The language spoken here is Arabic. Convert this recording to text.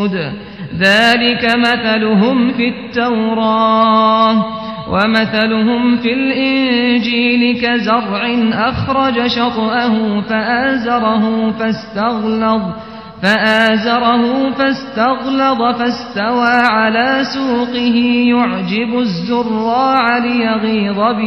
الْخُلُودِ ذَلِكَ مَثَلُهُمْ فِي التَّوْرَاةِ وَمَثَلُهُمْ فِي الْإِنْجِيلِ كَزَرْعٍ أَخْرَجَ شَطْأَهُ فَآزَرَهُ فَاسْتَغْلَظَ فَاسْتَوَىٰ عَلَىٰ سُوقِهِ يُعْجِبُ الزُّرَّاعَ لِيَغِيظَ بِهِمْ